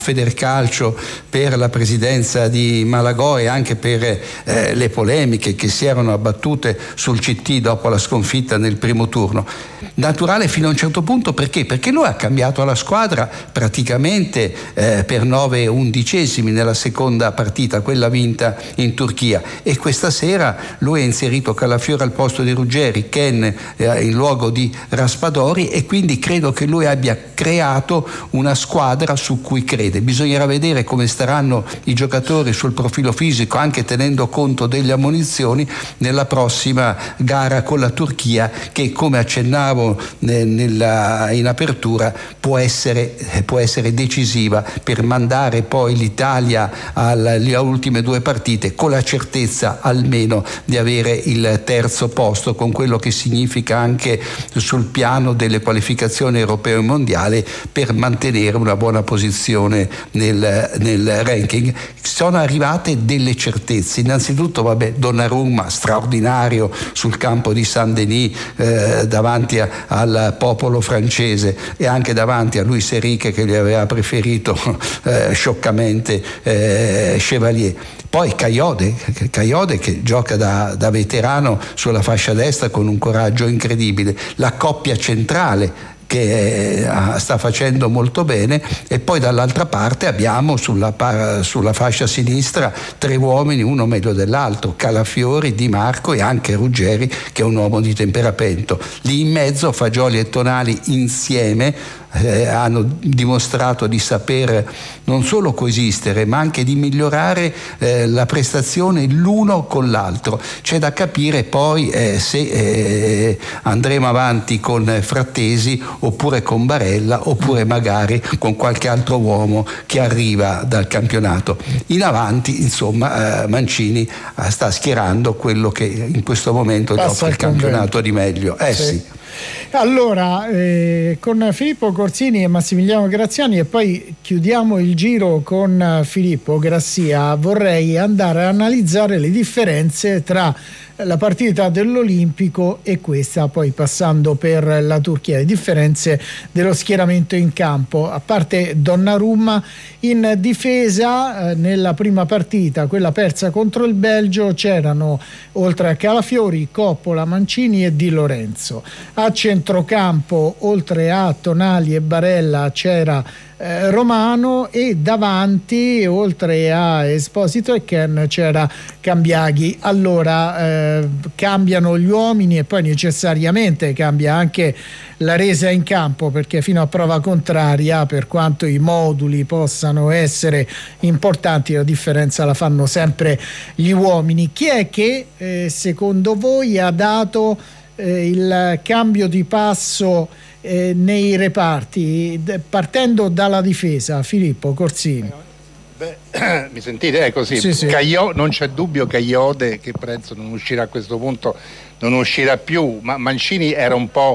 Federcalcio per la presidenza di Malagò e anche per le polemiche che si erano abbattute sul CT dopo la sconfitta nel primo turno. Naturale fino a un certo punto, perché? Perché lui ha cambiato la squadra praticamente per 9 undicesimi nella seconda partita, quella vinta in Turchia, e questa sera lui ha inserito Calafiore al posto di Ruggeri, Ken in luogo di Raspadori, e quindi credo che lui abbia creato una squadra su cui crede. Bisognerà vedere come staranno i giocatori sul profilo fisico, anche tenendo conto delle ammonizioni, nella prossima gara con la Turchia, che, come accennavo in apertura, può essere decisiva per mandare poi l'Italia alle ultime 2 partite con la certezza almeno di avere il terzo posto, con quello che significa anche sul piano delle qualificazioni europee e mondiali, per mantenere una buona posizione nel ranking. Sono arrivate delle certezze. Innanzitutto, Donnarumma straordinario sul campo di Saint-Denis, davanti al popolo francese, e anche davanti a Luis Enrique, che gli aveva preferito scioccamente Chevalier. Poi Kayode che gioca da veterano sulla fascia destra con un coraggio incredibile. La coppia centrale che sta facendo molto bene, e poi dall'altra parte abbiamo sulla fascia sinistra 3 uomini, uno meglio dell'altro: Calafiori, Di Marco e anche Ruggeri, che è un uomo di temperamento. Lì in mezzo Fagioli e Tonali insieme hanno dimostrato di saper non solo coesistere, ma anche di migliorare la prestazione l'uno con l'altro. C'è da capire poi se andremo avanti con Frattesi oppure con Barella, oppure magari con qualche altro uomo che arriva dal campionato. In avanti, insomma, Mancini sta schierando quello che in questo momento gli offre il campionato di meglio. Sì. Allora, con Filippo Corsini e Massimiliano Graziani, e poi chiudiamo il giro con Filippo Grassia, vorrei andare a analizzare le differenze tra la partita dell'Olimpico e questa, poi passando per la Turchia, le differenze dello schieramento in campo. A parte Donnarumma, in difesa nella prima partita, quella persa contro il Belgio, c'erano oltre a Calafiori, Coppola, Mancini e Di Lorenzo. A centrocampo, oltre a Tonali e Barella, c'era Romano, e davanti, oltre a Esposito e Ken, c'era Cambiaghi. Allora cambiano gli uomini e poi necessariamente cambia anche la resa in campo, perché fino a prova contraria, per quanto i moduli possano essere importanti, la differenza la fanno sempre gli uomini. Chi è che secondo voi ha dato il cambio di passo nei reparti, partendo dalla difesa? Filippo Corsini. Mi sentite? È così. Sì. Non c'è dubbio, Kayode, che penso non uscirà a questo punto, non uscirà più, ma Mancini era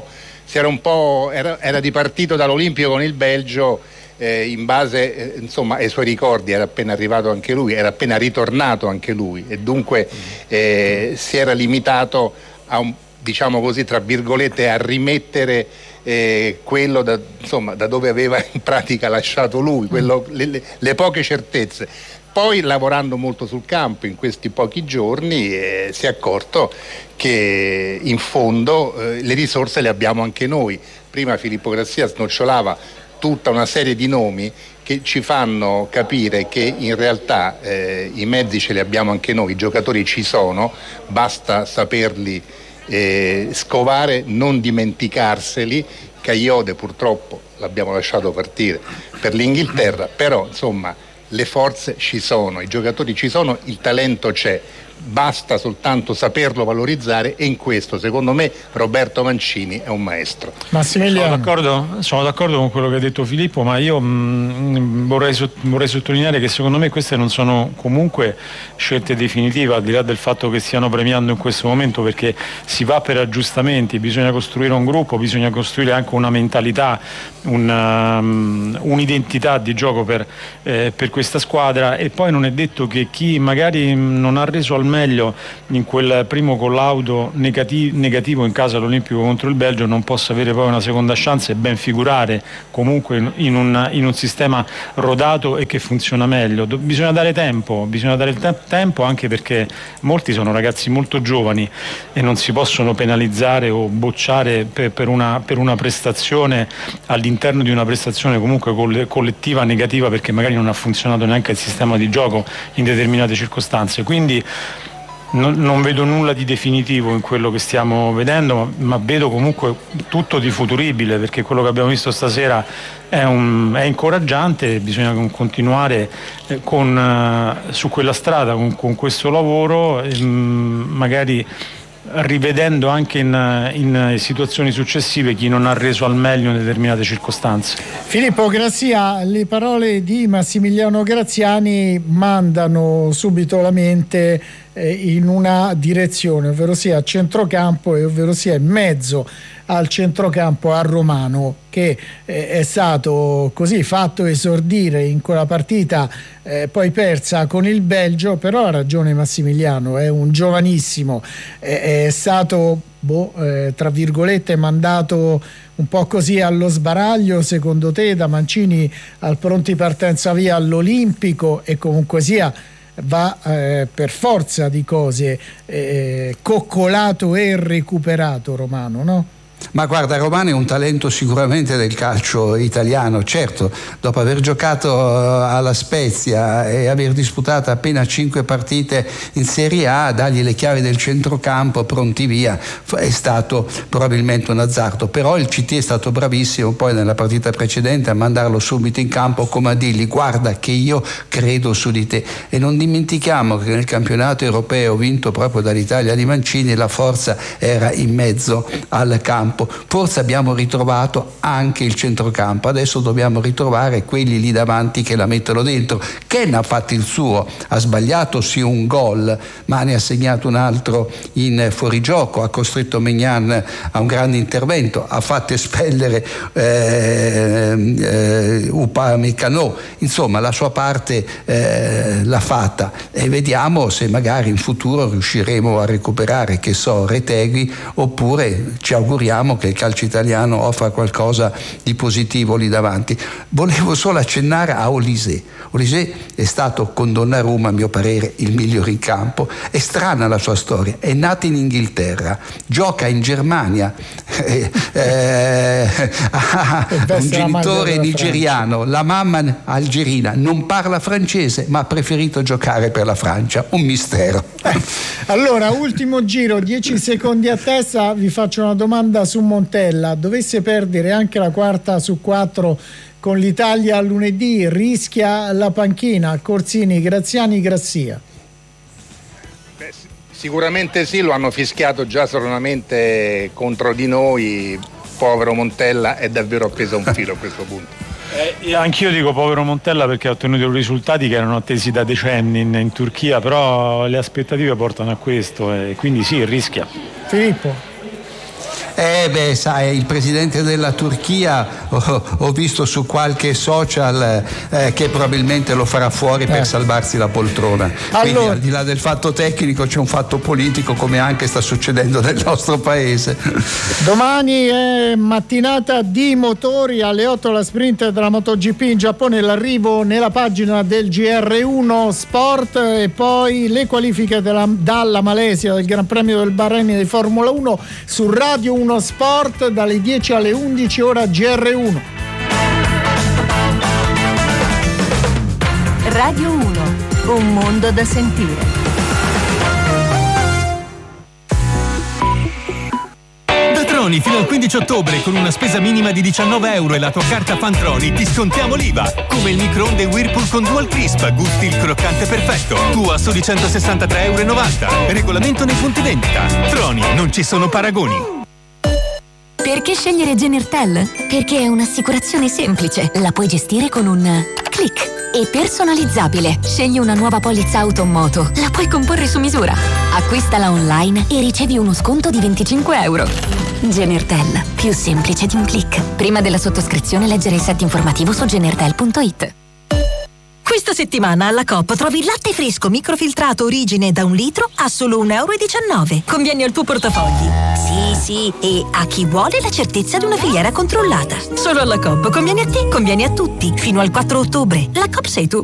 dipartito dall'Olimpico con il Belgio in base insomma ai suoi ricordi. Era appena arrivato anche lui, era appena ritornato anche lui, e dunque si era limitato a diciamo così, tra virgolette, a rimettere quello da dove aveva in pratica lasciato lui, le poche certezze. Poi, lavorando molto sul campo in questi pochi giorni, si è accorto che in fondo le risorse le abbiamo anche noi. Prima Filippo Grassia snocciolava tutta una serie di nomi che ci fanno capire che in realtà i mezzi ce li abbiamo anche noi, i giocatori ci sono, basta saperli scovare, non dimenticarseli. Kayode purtroppo l'abbiamo lasciato partire per l'Inghilterra, però insomma le forze ci sono, i giocatori ci sono, il talento c'è, basta soltanto saperlo valorizzare, e in questo secondo me Roberto Mancini è un maestro. Massimiliano. Sono d'accordo con quello che ha detto Filippo, ma io vorrei sottolineare che secondo me queste non sono comunque scelte definitive, al di là del fatto che stiano premiando in questo momento, perché si va per aggiustamenti, bisogna costruire un gruppo, bisogna costruire anche una mentalità, un'identità di gioco per questa squadra, e poi non è detto che chi magari non ha reso al meglio in quel primo collaudo negativo in casa all'Olimpico contro il Belgio non possa avere poi una seconda chance e ben figurare comunque in un sistema rodato e che funziona meglio. Bisogna dare tempo anche perché molti sono ragazzi molto giovani e non si possono penalizzare o bocciare per una prestazione all'interno di una prestazione comunque collettiva negativa, perché magari non ha funzionato neanche il sistema di gioco in determinate circostanze. Quindi non vedo nulla di definitivo in quello che stiamo vedendo, ma vedo comunque tutto di futuribile, perché quello che abbiamo visto stasera è incoraggiante. Bisogna continuare su quella strada con questo lavoro, magari rivedendo anche in situazioni successive chi non ha reso al meglio in determinate circostanze. Filippo Grassia, le parole di Massimiliano Graziani mandano subito la mente in una direzione, ovvero sia a centrocampo e ovvero sia in mezzo al centrocampo a Romano, che è stato così fatto esordire in quella partita poi persa con il Belgio. Però ha ragione Massimiliano, è un giovanissimo, è stato tra virgolette mandato un po' così allo sbaraglio, secondo te, da Mancini al pronti partenza via all'Olimpico, e comunque sia va per forza di cose coccolato e recuperato Romano, no? Ma guarda, Romano è un talento sicuramente del calcio italiano. Certo, dopo aver giocato alla Spezia e aver disputato appena 5 partite in Serie A, dargli le chiavi del centrocampo pronti via è stato probabilmente un azzardo. Però il CT è stato bravissimo poi nella partita precedente a mandarlo subito in campo, come a dirgli: guarda che io credo su di te. E non dimentichiamo che nel campionato europeo vinto proprio dall'Italia di Mancini la forza era in mezzo al campo. Forse abbiamo ritrovato anche il centrocampo, adesso dobbiamo ritrovare quelli lì davanti che la mettono dentro. Ken ha fatto il suo, ha sbagliato sì un gol, ma ne ha segnato un altro in fuorigioco, ha costretto Maignan a un grande intervento, ha fatto espellere Upamecano. Insomma, la sua parte l'ha fatta, e vediamo se magari in futuro riusciremo a recuperare, che so, Retegui, oppure ci auguriamo che il calcio italiano offra qualcosa di positivo lì davanti. Volevo solo accennare a Olise. Olise è stato con Donnarumma, a mio parere, il migliore in campo. È strana la sua storia, è nato in Inghilterra, gioca in Germania, ha un genitore nigeriano, la mamma algerina, non parla francese, ma ha preferito giocare per la Francia. Un mistero. Allora, ultimo giro, 10 secondi a testa, vi faccio una domanda su Montella. Dovesse perdere anche la 4/4 con l'Italia lunedì, rischia la panchina? Corsini, Graziani, Grassia? Sicuramente sì, lo hanno fischiato già sonoramente contro di noi. Povero Montella è davvero appeso a un filo a questo punto. Anch'io dico povero Montella, perché ha ottenuto risultati che erano attesi da decenni in Turchia, però le aspettative portano a questo e quindi sì, rischia. Filippo? Sai, il presidente della Turchia ho visto su qualche social che probabilmente lo farà fuori per salvarsi la poltrona. Quindi allora, al di là del fatto tecnico c'è un fatto politico, come anche sta succedendo nel nostro paese. Domani è mattinata di motori, alle 8 la sprint della MotoGP in Giappone, l'arrivo nella pagina del GR1 Sport, e poi le qualifiche dalla Malesia del Gran Premio del Bahrain di Formula 1 su Radio 1 Sport dalle 10 alle 11, ora GR1. Radio 1, un mondo da sentire. Troni fino al 15 ottobre con una spesa minima di €19 e la tua carta Fantroni ti scontiamo l'IVA, come il microonde Whirlpool con Dual Crisp, gusti il croccante perfetto, tu a soli €163,90. Regolamento nei punti vendita. Troni, non ci sono paragoni. Perché scegliere Genertel? Perché è un'assicurazione semplice, la puoi gestire con un click. E personalizzabile. Scegli una nuova polizza auto o moto, la puoi comporre su misura. Acquistala online e ricevi uno sconto di €25. Genertel, più semplice di un click. Prima della sottoscrizione leggere il set informativo su genertel.it. Questa settimana alla Coop trovi il latte fresco microfiltrato origine da 1 litro a solo €1,19. Conviene al tuo portafogli. Sì, e a chi vuole la certezza di una filiera controllata. Solo alla Coop conviene a te, conviene a tutti. Fino al 4 ottobre. La Coop sei tu.